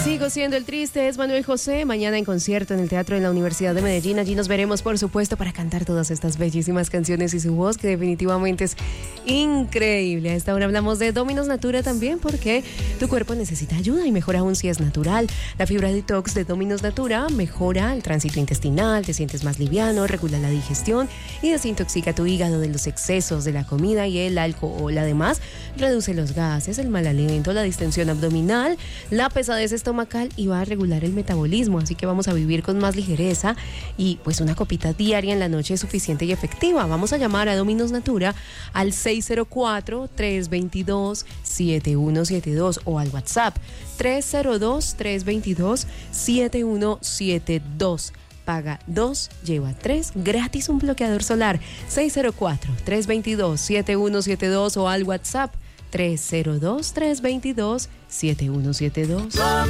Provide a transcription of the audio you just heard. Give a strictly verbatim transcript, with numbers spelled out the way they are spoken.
Sigo siendo el triste, es Manuel José. Mañana en concierto en el Teatro de la Universidad de Medellín. Allí nos veremos, por supuesto, para cantar todas estas bellísimas canciones y su voz, que definitivamente es increíble. A esta hora hablamos de Dominos Natura también, porque tu cuerpo necesita ayuda y mejor aún si es natural. La fibra detox de Dominos Natura mejora el tránsito intestinal, te sientes más liviano, regula la digestión y desintoxica tu hígado de los excesos de la comida y el alcohol. Además, reduce los gases, el mal aliento, la distensión abdominal, la pesadez estomacal y va a regular el metabolismo, así que vamos a vivir con más ligereza y pues una copita diaria en la noche es suficiente y efectiva. Vamos a llamar a Dominos Natura al seis cero cuatro, tres dos dos, siete uno siete dos o al WhatsApp tres cero dos, tres dos dos, siete uno siete dos. Paga dos, lleva tres, gratis un bloqueador solar. Seis cero cuatro, tres dos dos, siete uno siete dos o al WhatsApp tres cero dos, tres dos dos, siete uno siete dos.